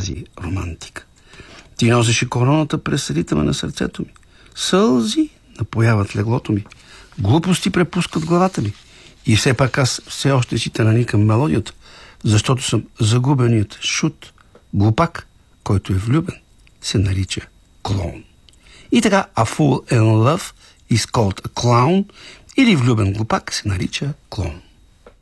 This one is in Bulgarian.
тази романтика. Ти носеше короната през ритъма на сърцето ми. Сълзи напояват леглото ми. Глупости препускат главата ми. И все пак аз все още си те наникам мелодията, защото съм загубеният шут, глупак, който е влюбен, се нарича клоун. И така, a fool in love is called a clown, или влюбен глупак се нарича клоун.